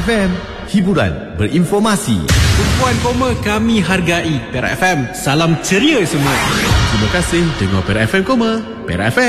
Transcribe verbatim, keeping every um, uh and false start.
F M, hiburan berinformasi. Tumpuan koma kami hargai. Perak F M, salam ceria semua. Terima kasih dengar Perak F M Koma. Perak F M